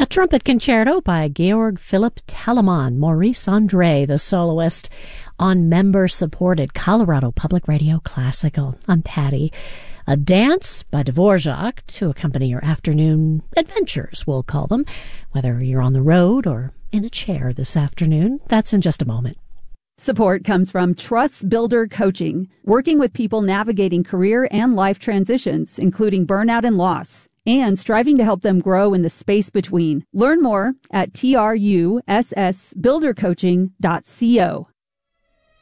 trumpet concerto by Georg Philipp Telemann, Maurice Andre, the soloist, on member-supported Colorado Public Radio Classical. I'm Patty. A dance by Dvorak to accompany your afternoon adventures, we'll call them, whether you're on the road or in a chair this afternoon. That's in just a moment. Support comes from Trust Builder Coaching, working with people navigating career and life transitions, including burnout and loss, and striving to help them grow in the space between. Learn more at trussbuildercoaching.co.